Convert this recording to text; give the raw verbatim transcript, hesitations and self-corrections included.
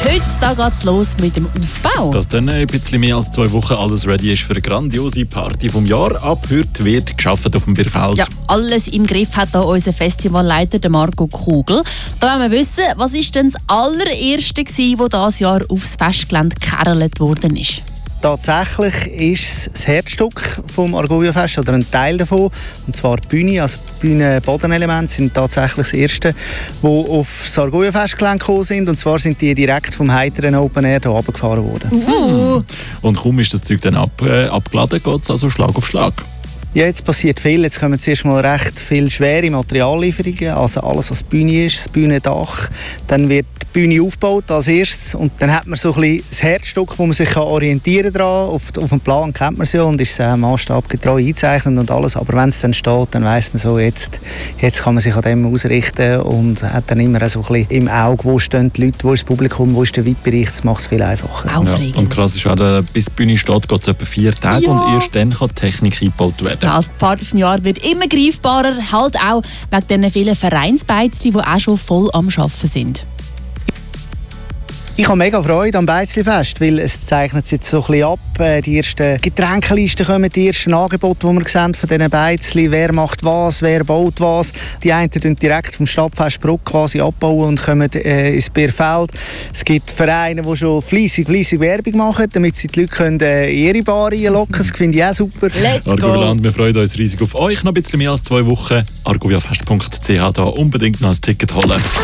heute da geht's los mit dem Aufbau. Dass dann ein bisschen mehr als zwei Wochen alles ready ist für eine grandiose Party vom Jahr. Ab heute wird gearbeitet auf dem Bierfeld. Ja, alles im Griff hat da unser Festivalleiter der Marco Kugel. Da wollen wir wissen, was ist denn das allererste gewesen, das dieses Jahr aufs Festgelände gekerlt worden ist? Tatsächlich ist es das Herzstück vom Argovia-Fest oder ein Teil davon, und zwar die Bühne. Also die Bühnen-Bodenelemente sind tatsächlich das erste, die auf das Argovia-Festgelände gekommen sind. Und zwar sind die direkt vom heiteren Open Air hier runtergefahren worden. Uh. Und kaum ist das Zeug dann ab, äh, abgeladen, geht es also Schlag auf Schlag. Ja, jetzt passiert viel. Jetzt kommen zuerst mal recht viel schwere Materiallieferungen, also alles, was die Bühne ist, das Bühnendach. Dann wird die Bühne aufgebaut als erstes und dann hat man so ein bisschen das Herzstück, wo man sich orientieren kann. Auf, auf dem Plan kennt man es ja und ist äh, maßstabgetreu eingezeichnet und alles. Aber wenn es dann steht, dann weiss man so, jetzt, jetzt kann man sich an dem ausrichten und hat dann immer so ein bisschen im Auge, wo stehen die Leute, wo ist das Publikum, wo ist der V I P-Bereich. Das macht es viel einfacher. Aufregend. Ja, und krass ist auch, bis die Bühne steht, geht es etwa vier Tage Ja. und erst dann kann die Technik eingebaut werden. Ja, also die Party vom Jahr wird immer greifbarer, halt auch wegen den vielen Vereinsbeizli, die auch schon voll am Arbeiten sind. Ich habe mega Freude am Beizli-Fest, weil es zeichnet sich jetzt so ein bisschen ab. Die ersten Getränkelisten kommen, die ersten Angebote, die wir sehen von diesen Beizli. Wer macht was, wer baut was. Die einen tun direkt vom Stadtfest Bruck quasi abbauen und kommen äh, ins Bierfeld. Es gibt Vereine, die schon fleissig, fleissig Werbung machen, damit sie die Leute können, äh, in ihre Bar reinlocken. Das finde ich auch super. Let's go! Argovia-Land, wir freuen uns riesig auf euch. Noch ein bisschen mehr als zwei Wochen. argoviafest punkt c h, da unbedingt noch ein Ticket holen.